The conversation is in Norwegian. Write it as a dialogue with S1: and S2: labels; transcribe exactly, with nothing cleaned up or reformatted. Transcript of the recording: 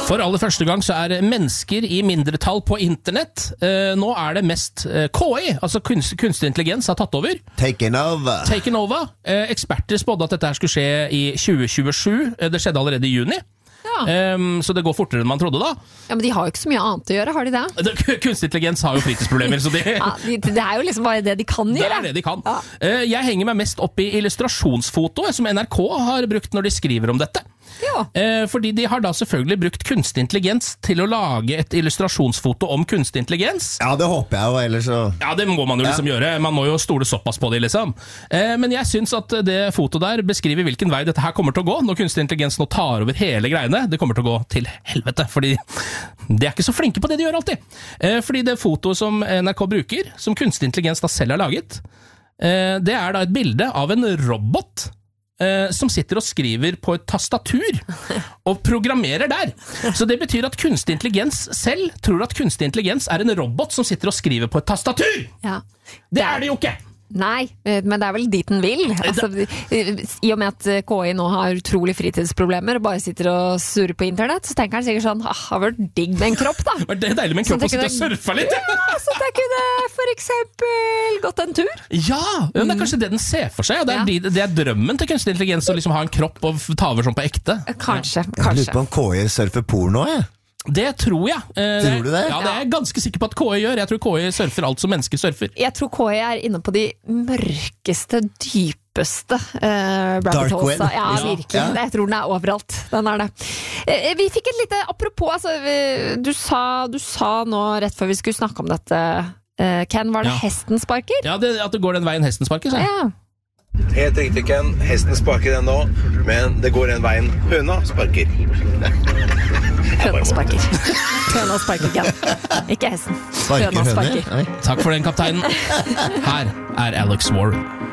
S1: For aller første gang så er mennesker i mindretall på internett. Eh, nå er det mest eh, K I, altså kunst, kunstig intelligens, har tatt over.
S2: Taken over.
S1: Taken over. Eh, eksperter spådde at dette her skulle skje i tjue tjuesju. Eh, det skjedde allerede i juni. Ja. Um, så det går fortere enn man trodde da.
S3: Ja, men de har jo ikke så mye annet å gjøre, har de det?
S1: det kunstig intelligens har jo fritidsproblemer, så de...
S3: ja, de, det er jo liksom bare det de kan gjøre.
S1: Det er det de kan.
S3: Ja.
S1: Uh, jeg henger meg mest opp i illustrasjonsfoto, som N R K har brukt når de skriver om dette. Ja. Eh, fordi de har da selvfølgelig brukt kunstig intelligens til å lage et illustrasjonsfoto om kunstig intelligens.
S2: Ja, det håper jeg jo, ellers så...
S1: Ja, det må man jo liksom ja. gjøre. Man må jo stole såpass på det, liksom. Eh, men jeg synes at det fotoet der beskriver hvilken vei dette her kommer til å gå, når kunstig intelligens nå tar over hele greiene. Det kommer til å gå til helvete, fordi de er ikke så flinke på det de gjør alltid. Eh, fordi det fotoet som N R K bruker, som kunstig intelligens da selv har laget, eh, det er da et bilde av en robot Uh, som sitter og skriver på et tastatur og programmerer der. Så det betyr at kunstig intelligens selv tror at kunstig intelligens er en robot som sitter og skriver på et tastatur. Ja. Det er det jo ikke!
S3: Nei, men det er vel dit den vil. Altså, I og med at K I nå har utrolig fritidsproblemer og bare sitter og surrer på internett, så tenker han sikkert sånn, ah, har vært digg med en kropp da.
S1: Det er deilig med en kropp å sitte og surfe litt.
S3: Ja, så det kunne for eksempel gått en tur.
S1: Ja, det er kanskje det den ser for seg. Det er, ja. det er drømmen til kunstig intelligens å liksom ha en kropp og ta over sånn på ekte.
S3: Kanskje,
S2: ja.
S3: kanskje.
S2: Jeg lurer på om K I surfer porno, jeg.
S1: Det tror jeg. Eh,
S2: tror du det?
S1: Ja, det er jeg ganske sikker på at K I gjør. Jeg tror K I surfer alt som mennesker surfer.
S3: Jeg tror K I er inne på de mørkeste, dypeste uh, rabbit holes. Ja, virkelig. Ja. Jeg tror den er overalt. Den er det. Eh, vi fikk et lite, apropos, altså, vi, du, sa, du sa nå rett før vi skulle snakke om dette, uh, Ken, var det ja. hesten sparker?
S1: Ja, det, at det går den veien hesten sparker, så.
S3: Ja.
S4: Helt riktig, Ken. Hesten sparker den nå, men det går den veien høna sparker.
S3: Høna sparker. Høna sparker, Ken. Ikke hesten. Høna sparker.
S1: Takk for den, kapteinen. Her er Alex Warren.